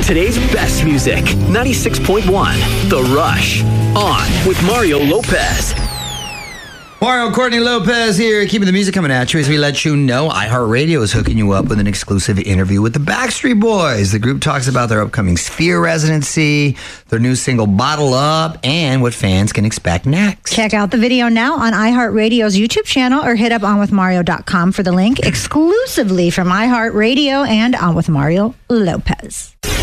Today's best music, 96.1, The Rush. On with Mario Lopez. Mario Courtney Lopez here, keeping the music coming at you as we let you know iHeartRadio is hooking you up with an exclusive interview with the Backstreet Boys. The group talks about their upcoming Sphere residency, their new single Bottle Up, and what fans can expect next. Check out the video now on iHeartRadio's YouTube channel or hit up onwithmario.com for the link exclusively from iHeartRadio and On With Mario Lopez.